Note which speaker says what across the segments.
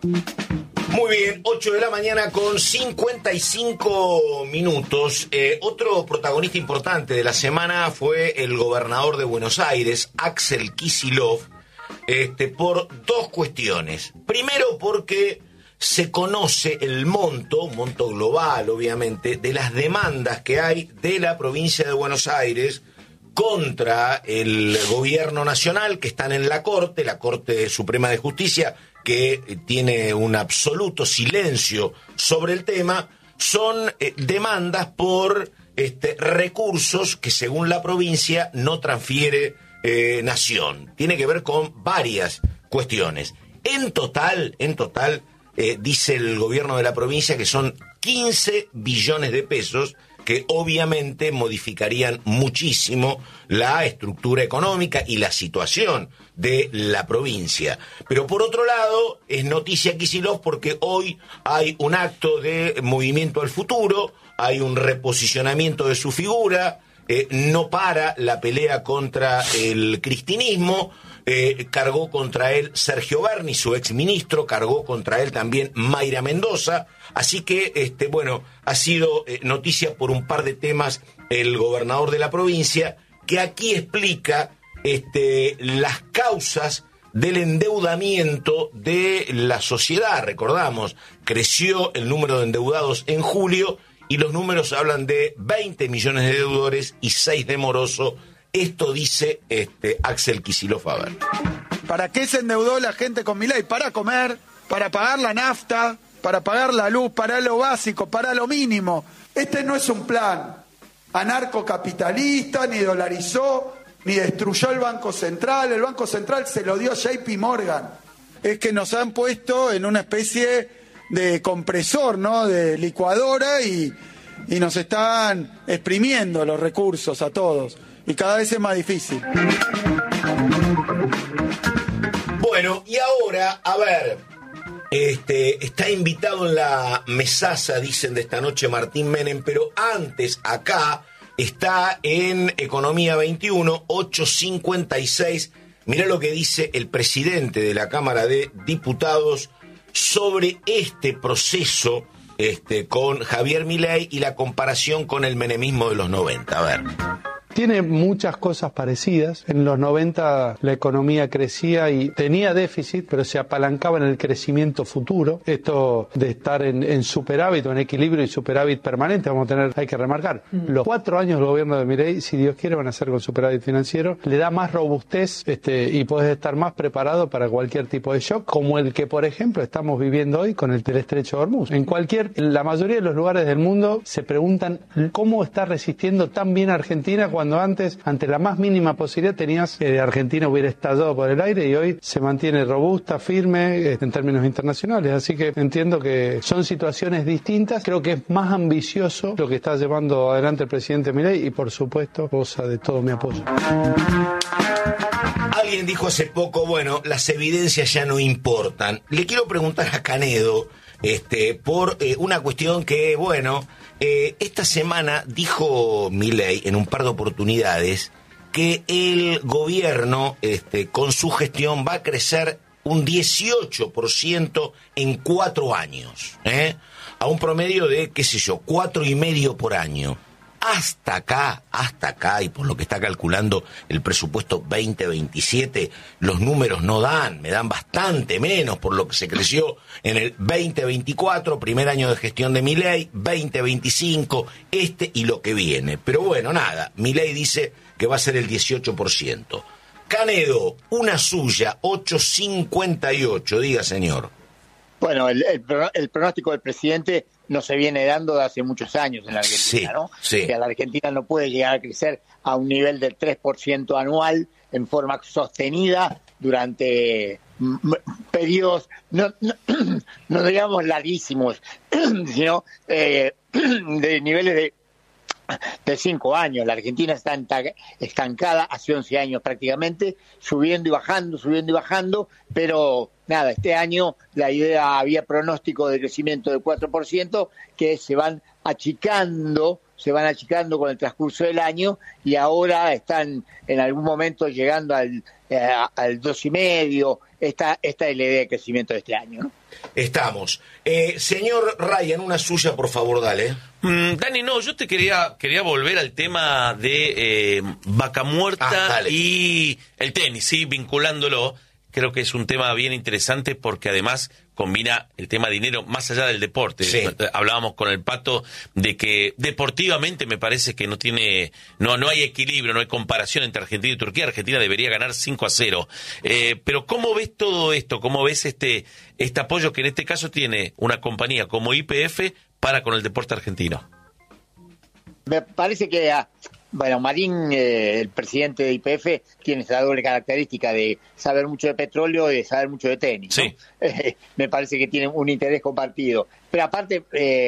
Speaker 1: Muy bien, 8 de la mañana con 55 minutos. Otro protagonista importante de la semana fue el gobernador de Buenos Aires, Axel Kicillof, por dos cuestiones. Primero, porque se conoce el monto global, obviamente, de las demandas que hay de la provincia de Buenos Aires contra el gobierno nacional, que están en la Corte Suprema de Justicia, que tiene un absoluto silencio sobre el tema. Son demandas por recursos que, según la provincia, no transfiere Nación. Tiene que ver con varias cuestiones. En total, dice el gobierno de la provincia que son 15 billones de pesos, que obviamente modificarían muchísimo la estructura económica y la situación de la provincia. Pero por otro lado, es noticia Kicillof porque hoy hay un acto de Movimiento al Futuro, hay un reposicionamiento de su figura, no para la pelea contra el cristinismo. Cargó contra él Sergio Berni, su exministro, cargó contra él también Mayra Mendoza, así que, ha sido noticia por un par de temas el gobernador de la provincia, que aquí explica las causas del endeudamiento de la sociedad. Recordamos, creció el número de endeudados en julio y los números hablan de 20 millones de deudores y 6 de moroso. Esto dice Axel Kicillof. A ver.
Speaker 2: ¿Para qué se endeudó la gente con Milei? Para comer, para pagar la nafta, para pagar la luz, para lo básico, para lo mínimo. Este no es un plan anarcocapitalista, ni dolarizó, ni destruyó el Banco Central. El Banco Central se lo dio a JP Morgan. Es que nos han puesto en una especie de compresor, ¿no?, de licuadora y nos están exprimiendo los recursos a todos. Y cada vez es más difícil.
Speaker 1: Bueno, y ahora, a ver, está invitado en la mesaza, dicen, de esta noche Martín Menem, pero antes acá está en Economía 21, 8:56. Mirá lo que dice el presidente de la Cámara de Diputados sobre este proceso con Javier Milei y la comparación con el menemismo de los 90. A ver.
Speaker 3: Tiene muchas cosas parecidas. En los 90 la economía crecía y tenía déficit, pero se apalancaba en el crecimiento futuro. Esto de estar en superávit o en equilibrio y superávit permanente, hay que remarcar. Los 4 años del gobierno de Milei, si Dios quiere, van a ser con superávit financiero. Le da más robustez y podés estar más preparado para cualquier tipo de shock, como el que, por ejemplo, estamos viviendo hoy con el Estrecho de Hormuz. La mayoría de los lugares del mundo se preguntan cómo está resistiendo tan bien Argentina cuando antes, ante la más mínima posibilidad, tenías que Argentina hubiera estallado por el aire, y hoy se mantiene robusta, firme en términos internacionales. Así que entiendo que son situaciones distintas. Creo que es más ambicioso lo que está llevando adelante el presidente Milei y, por supuesto, goza de todo mi apoyo.
Speaker 1: Alguien dijo hace poco, bueno, las evidencias ya no importan. Le quiero preguntar a Canedo por una cuestión que, esta semana dijo Milei en un par de oportunidades que el gobierno con su gestión va a crecer un 18% en 4 años, a un promedio de, 4,5 por año. Hasta acá, y por lo que está calculando el presupuesto 2027, los números no dan, me dan bastante menos por lo que se creció en el 2024, primer año de gestión de Milei, 2025, y lo que viene. Pero bueno, nada, Milei dice que va a ser el 18%. Canedo, una suya, 8.58, diga, señor.
Speaker 4: Bueno, el pronóstico del presidente no se viene dando de hace muchos años en la Argentina, ¿no?
Speaker 1: Sí.
Speaker 4: Que la Argentina no puede llegar a crecer a un nivel del 3% anual en forma sostenida durante periodos, no digamos larguísimos, sino de niveles de 5 años. La Argentina está estancada hace 11 años prácticamente, subiendo y bajando, pero nada, este año había pronóstico de crecimiento de 4%, que se van achicando se van achicando con el transcurso del año y ahora están en algún momento llegando al 2,5%. Esta es la idea de crecimiento de este año, ¿no?
Speaker 1: Estamos. Señor Ryan, una suya, por favor, dale.
Speaker 5: Dani, no, yo te quería volver al tema de Vaca Muerta y el tenis, sí, vinculándolo. Creo que es un tema bien interesante porque además combina el tema dinero más allá del deporte. Sí. Hablábamos con el Pato de que deportivamente me parece que no hay equilibrio, no hay comparación entre Argentina y Turquía. Argentina debería ganar 5-0. Pero ¿cómo ves todo esto? ¿Cómo ves este apoyo que en este caso tiene una compañía como YPF para con el deporte argentino?
Speaker 4: Me parece que Marín, el presidente de YPF, tiene esa doble característica de saber mucho de petróleo y de saber mucho de tenis, ¿no? Sí. Me parece que tienen un interés compartido. Pero aparte,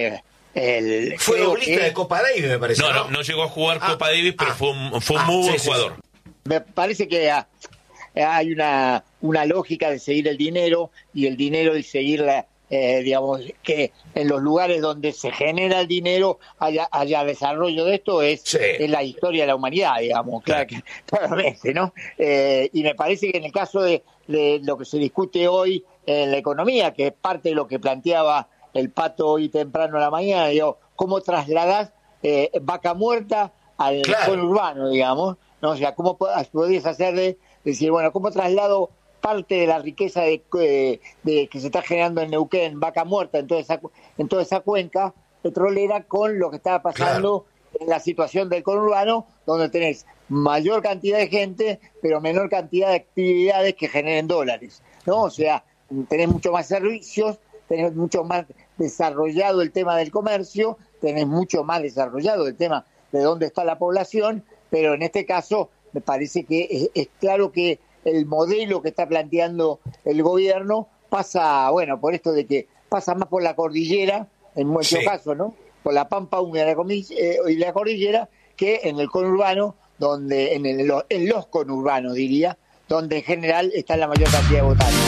Speaker 1: fue doblista de Copa Davis, me parece.
Speaker 5: No llegó a jugar Copa Davis, pero fue un muy buen jugador.
Speaker 4: Me parece que hay una lógica de seguir el dinero y seguir digamos que en los lugares donde se genera el dinero haya desarrollo de esto es la historia de la humanidad, digamos, claramente, ¿no? Y me parece que en el caso de lo que se discute hoy en la economía, que es parte de lo que planteaba el Pato hoy temprano a la mañana, digo, ¿cómo trasladás Vaca Muerta al conurbano, digamos? ¿No? O sea, ¿cómo podrías hacer decir, bueno, ¿cómo traslado parte de la riqueza de que se está generando en Neuquén, Vaca Muerta, en toda esa cuenca petrolera, con lo que está pasando en la situación del conurbano, donde tenés mayor cantidad de gente, pero menor cantidad de actividades que generen dólares, ¿no? O sea, tenés mucho más servicios, tenés mucho más desarrollado el tema del comercio, tenés mucho más desarrollado el tema de dónde está la población, pero en este caso me parece que es claro que el modelo que está planteando el gobierno pasa, por esto de que pasa más por la cordillera, en muchos casos, ¿no? Por la pampa húmeda y la cordillera, que en el conurbano, donde en los conurbanos, diría, donde en general está la mayor cantidad de votantes.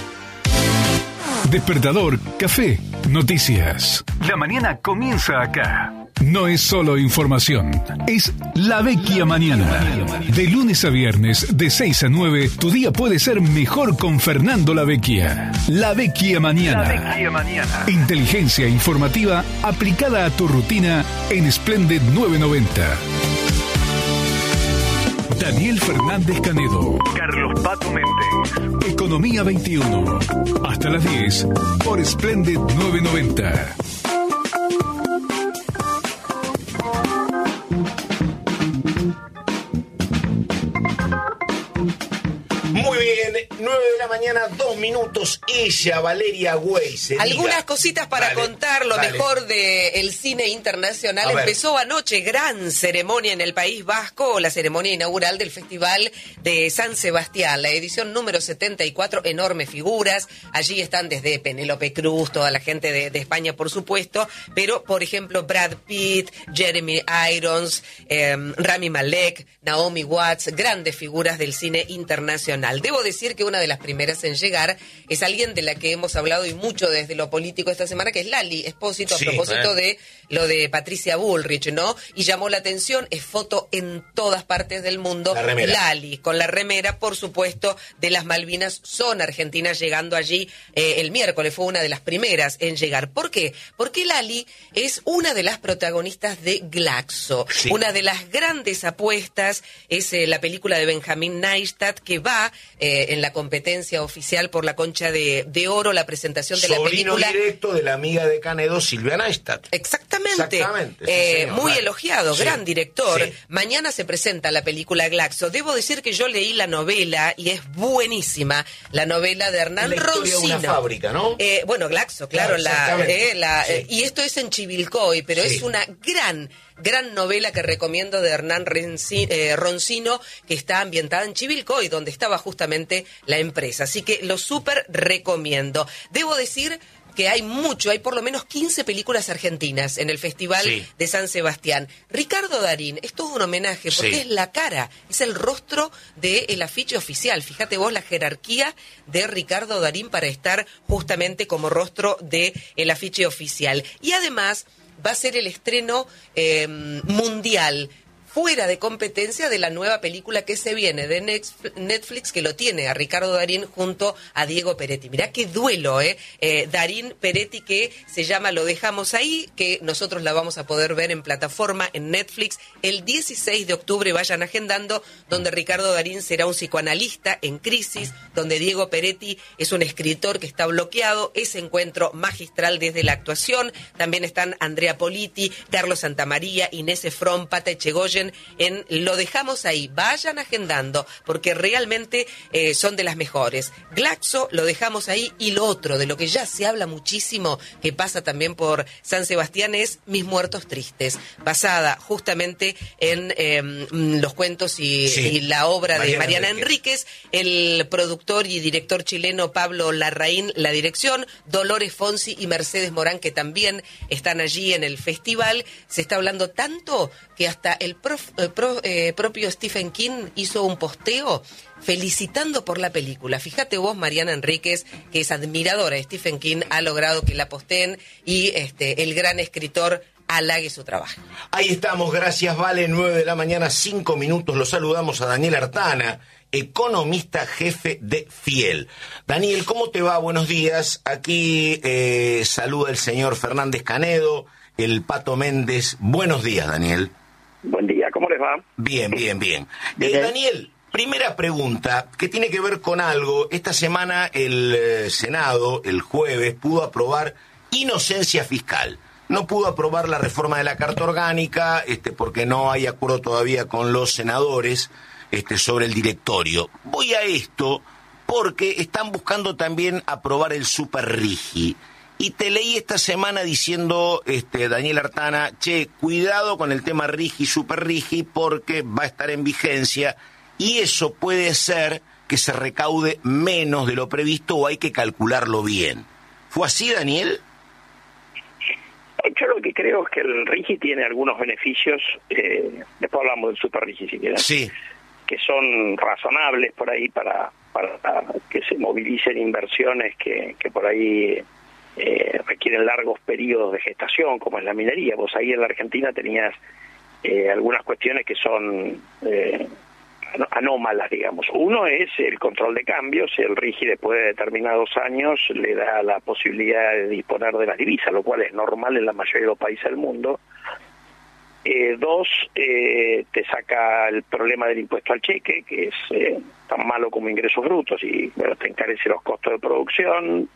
Speaker 6: Despertador, café, noticias. La mañana comienza acá. No es solo información, es La Vecchia Mañana. De lunes a viernes, de 6 a 9, tu día puede ser mejor con Fernando La Vecchia. La Vecchia Mañana. La Vecchia Mañana. Inteligencia informativa aplicada a tu rutina en Splendid 990. Daniel Fernández Canedo. Carlos Pato Méndez. Economía 21. Hasta las 10 por Splendid 990.
Speaker 1: Muy bien, 9 de la mañana, 2 minutos. Ella, Valeria Weise.
Speaker 7: Algunas cositas para contar, lo mejor del cine internacional. Empezó anoche, gran ceremonia en el País Vasco, la ceremonia inaugural del Festival de San Sebastián, la edición número 74, enormes figuras. Allí están desde Penélope Cruz, toda la gente de España, por supuesto, pero, por ejemplo, Brad Pitt, Jeremy Irons, Rami Malek, Naomi Watts, grandes figuras del cine internacional. Debo decir que una de las primeras en llegar es alguien de la que hemos hablado y mucho desde lo político esta semana, que es Lali Espósito, a propósito de lo de Patricia Bullrich, ¿no? Y llamó la atención, es foto en todas partes del mundo. Lali, con la remera, por supuesto, de las Malvinas, son argentinas llegando allí el miércoles, fue una de las primeras en llegar. ¿Por qué? Porque Lali es una de las protagonistas de Glaxo, una de las grandes apuestas, es la película de Benjamín Neistat, que va en la competencia oficial por la Concha de Oro, la presentación de la película.
Speaker 1: Sobrino directo de la amiga de Canedo, Silvia Neistat.
Speaker 7: Exactamente. Sí, muy elogiado, gran director. Mañana se presenta la película Glaxo. Debo decir que yo leí la novela y es buenísima. La novela de Hernán Roncino.
Speaker 1: De una fábrica, ¿no?
Speaker 7: Bueno, Glaxo, claro. Y esto es en Chivilcoy, pero es una gran novela que recomiendo de Hernán Roncino, que está ambientada en Chivilcoy, donde estaba justamente la empresa. Así que lo súper recomiendo. Debo decir que hay por lo menos 15 películas argentinas en el Festival de San Sebastián. Ricardo Darín, esto es un homenaje porque es la cara, es el rostro del afiche oficial. Fíjate vos la jerarquía de Ricardo Darín para estar justamente como rostro del afiche oficial. Y además va a ser el estreno mundial, fuera de competencia de la nueva película que se viene de Netflix, que lo tiene a Ricardo Darín junto a Diego Peretti. Mirá qué duelo, Darín Peretti, que se llama Lo dejamos ahí, que nosotros la vamos a poder ver en plataforma, en Netflix, el 16 de octubre, vayan agendando, donde Ricardo Darín será un psicoanalista en crisis, donde Diego Peretti es un escritor que está bloqueado, ese encuentro magistral desde la actuación. También están Andrea Politi, Carlos Santamaría, Inés Efrón, Pata Echegoyen, en Lo dejamos ahí. Vayan agendando, porque realmente son de las mejores. Glaxo, Lo dejamos ahí, y lo otro, de lo que ya se habla muchísimo, que pasa también por San Sebastián, es Mis muertos tristes, basada justamente en los cuentos y la obra de Mariana Enríquez, el productor y director chileno Pablo Larraín, la dirección, Dolores Fonsi y Mercedes Morán, que también están allí en el festival. Se está hablando tanto que hasta el propio Stephen King hizo un posteo felicitando por la película. Fíjate vos, Mariana Enríquez, que es admiradora de Stephen King, ha logrado que la posteen y el gran escritor halague su trabajo.
Speaker 1: Ahí estamos, gracias, Vale, 9 de la mañana, 5 minutos. Los saludamos a Daniel Artana, economista jefe de Fiel. Daniel, ¿cómo te va? Buenos días. Aquí saluda el señor Fernández Canedo, el Pato Méndez. Buenos días, Daniel.
Speaker 8: Buen día, ¿cómo les va?
Speaker 1: Bien. Daniel, primera pregunta, que tiene que ver con algo. Esta semana el Senado, el jueves, pudo aprobar inocencia fiscal. No pudo aprobar la reforma de la Carta Orgánica, porque no hay acuerdo todavía con los senadores sobre el directorio. Voy a esto porque están buscando también aprobar el Superrigi. Y te leí esta semana diciendo, Daniel Artana, cuidado con el tema Rigi, Superrigi, porque va a estar en vigencia y eso puede ser que se recaude menos de lo previsto o hay que calcularlo bien. ¿Fue así, Daniel?
Speaker 8: Yo lo que creo es que el Rigi tiene algunos beneficios, después hablamos del Superrigi si quieres,
Speaker 1: sí,
Speaker 8: que son razonables por ahí para que se movilicen inversiones que por ahí requieren largos periodos de gestación, como es la minería. Vos ahí en la Argentina tenías algunas cuestiones que son anómalas, digamos. Uno es el control de cambios. El RIGI después de determinados años le da la posibilidad de disponer de las divisas, lo cual es normal en la mayoría de los países del mundo. Dos, te saca el problema del impuesto al cheque, que es tan malo como ingresos brutos y bueno, te encarece los costos de producción.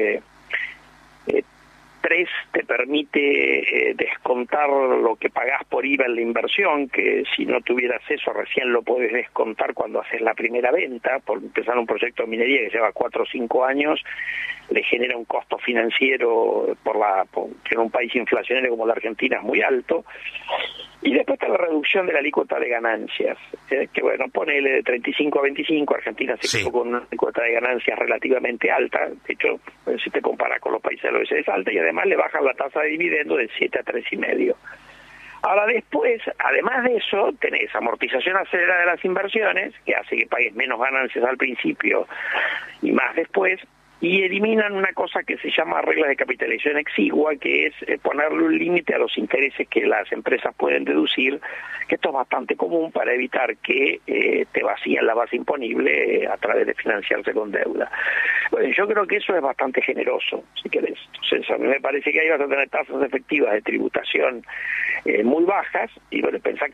Speaker 8: Tres, te permite descontar lo que pagás por IVA en la inversión, que si no tuvieras eso recién lo podés descontar cuando haces la primera venta. Por empezar un proyecto de minería que lleva 4 o 5 años, le genera un costo financiero que en un país inflacionario como la Argentina es muy alto. Y después está la reducción de la alícuota de ganancias, que bueno, ponele de 35 a 25, Argentina se quedó con una alícuota de ganancias relativamente alta, de hecho, si te comparas con los países del OECD es alta, y además le bajan la tasa de dividendo de 7 a 3,5. Ahora después, además de eso, tenés amortización acelerada de las inversiones, que hace que pagues menos ganancias al principio y más después, y eliminan una cosa que se llama reglas de capitalización exigua, que es ponerle un límite a los intereses que las empresas pueden deducir, que esto es bastante común para evitar que te vacíen la base imponible a través de financiarse con deuda. Bueno, yo creo que eso es bastante generoso, si querés. Entonces, a mí me parece que ahí vas a tener tasas efectivas de tributación muy bajas, y bueno, pensá que